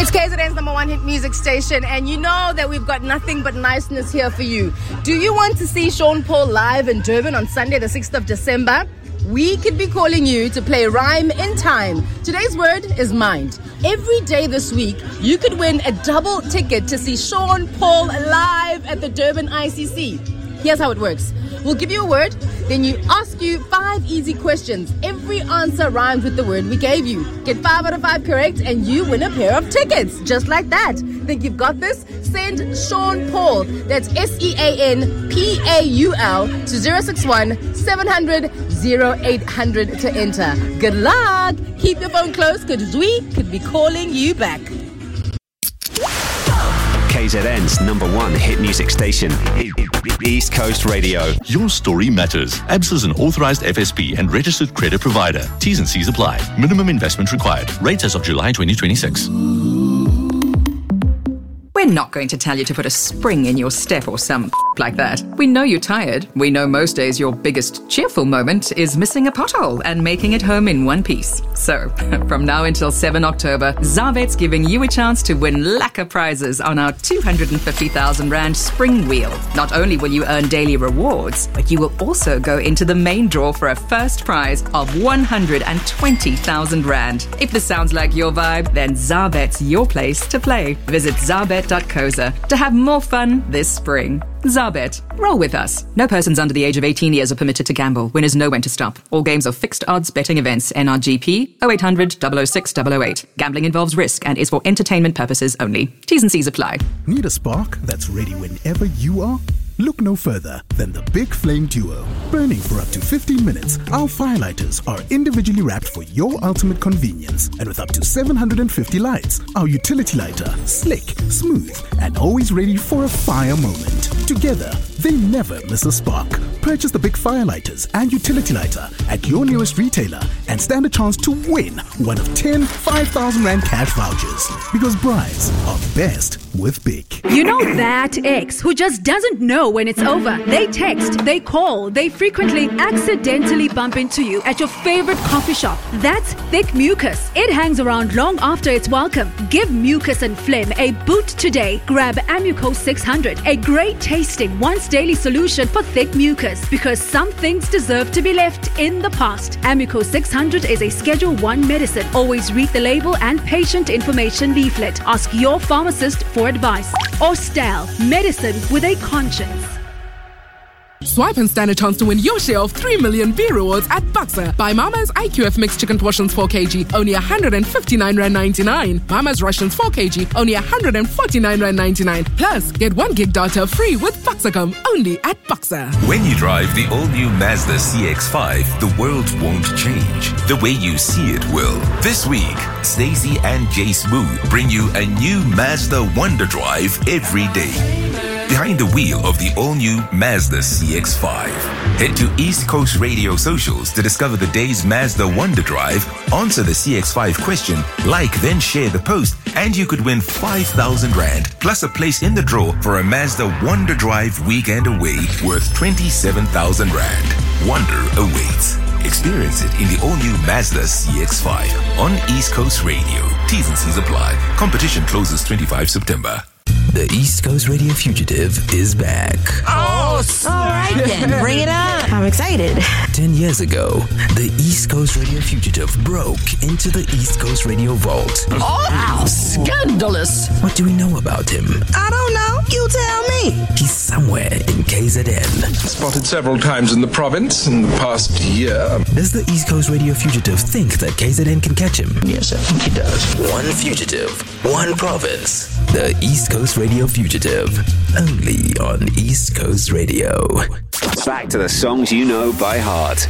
It's KZN's number one hit music station, and you know that we've got nothing but niceness here for you. Do you want to see Sean Paul live in Durban on Sunday, the 6th of December? We could be calling you to play Rhyme in Time. Today's word is mind. Every day this week, you could win a double ticket to see Sean Paul live at the Durban ICC. Here's how it works. We'll give you a word, then you ask you 5 easy questions. Every answer rhymes with the word we gave you. Get 5 out of 5 correct and you win a pair of tickets. Just like that. Think you've got this? Send Sean Paul, that's SEANPAUL, to 061 700 0800 to enter. Good luck! Keep your phone close because we could be calling you back. KZN's number one hit music station, East Coast Radio. Your story matters. ABSA is an authorized FSP and registered credit provider. T's and C's apply. Minimum investment required. Rates as of July 2026. We're not going to tell you to put a spring in your step or some like that. We know you're tired. We know most days your biggest cheerful moment is missing a pothole and making it home in one piece. So, from now until 7 October, Zabet's giving you a chance to win lacquer prizes on our 250,000 Rand spring wheel. Not only will you earn daily rewards, but you will also go into the main draw for a first prize of 120,000 Rand. If this sounds like your vibe, then Zabet's your place to play. Visit Zabet.coza to have more fun this spring. Zabet, roll with us. No persons under the age of 18 years are permitted to gamble. Winners know when to stop. All games are fixed odds betting events. NRGP 0800 006 008. Gambling involves risk and is for entertainment purposes only. T's and C's apply. Need a spark that's ready whenever you are? Look no further than the Big Flame Duo. Burning for up to 15 minutes, our firelighters are individually wrapped for your ultimate convenience. And with up to 750 lights, our utility lighter, slick, smooth, and always ready for a fire moment. Together, they never miss a spark. Purchase the Big Firelighters and utility lighter at your nearest retailer and stand a chance to win one of 10 5,000 Rand cash vouchers. Because brides are best with Big. You know that ex who just doesn't know when it's over. They text, they call, they frequently accidentally bump into you at your favorite coffee shop. That's thick mucus. It hangs around long after it's welcome. Give mucus and phlegm a boot today. Grab Amuco 600, a great tasting once daily solution for thick mucus, because some things deserve to be left in the past. Amuco 600 is a Schedule 1 medicine. Always read the label and patient information leaflet. Ask your pharmacist for advice. Orstal, medicine with a conscience. Swipe and stand a chance to win your share of 3 million B rewards at Buxa. Buy Mama's IQF mixed chicken portions 4 kg, only 159 Rand 99. Mama's Russians 4 kg, only 149 Rand 99. Plus, get 1 gig data free with Buxacom, only at Buxa. When you drive the all-new Mazda CX-5, the world won't change. The way you see it will. This week, Stacey and Jace Wu bring you a new Mazda Wonder Drive every day. Behind the wheel of the all-new Mazda CX-5. Head to East Coast Radio socials to discover the day's Mazda Wonder Drive, answer the CX-5 question, like then share the post, and you could win 5,000 Rand, plus a place in the draw for a Mazda Wonder Drive weekend away worth 27,000 Rand. Wonder awaits. Experience it in the all-new Mazda CX-5 on East Coast Radio. T's and C's apply. Competition closes 25 September. The East Coast Radio Fugitive is back. Oh, all right then. Bring it on. I'm excited. 10 years ago, the East Coast Radio Fugitive broke into the East Coast Radio Vault. Oh, how scandalous. What do we know about him? I don't know. You tell me. He's somewhere in KZN. Spotted several times in the province in the past year. Does the East Coast Radio Fugitive think that KZN can catch him? Yes, I think he does. One fugitive, one province. The East Coast Radio Fugitive. Only on East Coast Radio. Back to the songs you know by heart.